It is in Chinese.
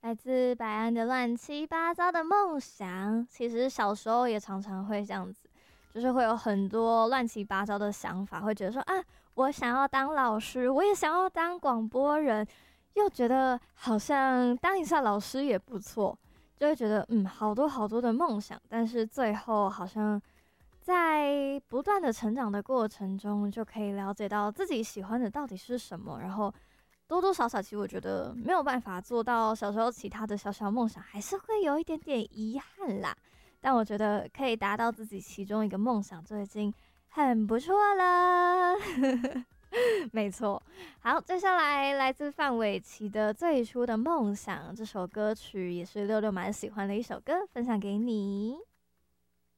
来自白安的乱七八糟的梦想。其实小时候也常常会这样子，就是会有很多乱七八糟的想法，会觉得说啊，我想要当老师，我也想要当广播人，又觉得好像当一下老师也不错，就会觉得好多好多的梦想，但是最后好像在不断的成长的过程中，就可以了解到自己喜欢的到底是什么，然后多多少少，其实我觉得没有办法做到小时候其他的小小梦想，还是会有一点点遗憾啦。但我觉得可以达到自己其中一个梦想，就已经很不错了。没错，好，接下来来自范玮琪的《最初的梦想》这首歌曲，也是六六蛮喜欢的一首歌，分享给你。